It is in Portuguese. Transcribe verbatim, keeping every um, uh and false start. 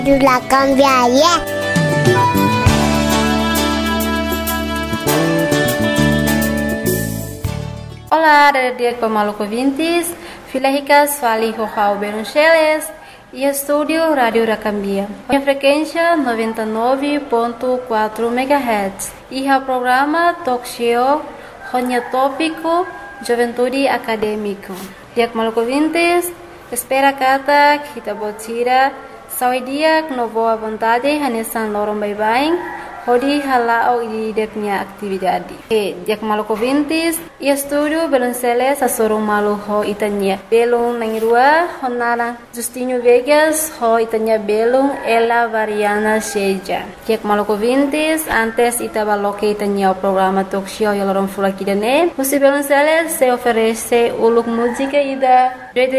La cambiaria. Olá, dia Maluco ouvintes, Filaricas Fali Rojao Beruncheles e estúdio Rádio Racambia. A frequência noventa e nove ponto quatro megahertz e o programa Talk Show Ronya Tópico Juventude Acadêmico. Dia Maluco ouvintes, espera kata kita botira sawi dia no boa vontade hanesan lorong bye-bye. Hodi halao i deknya atividade. E dia Maluco ouvintes, e estúdio Belonceles a sorong malu ho itanya. Belong nangirua honara Justinho Vegas ho itanya belong ela variana seja. Dia Maluco ouvintes, antes itabaloke itanya o programa talk show yalorong fulakidane. Musi Belonceles se oferece uluk música ida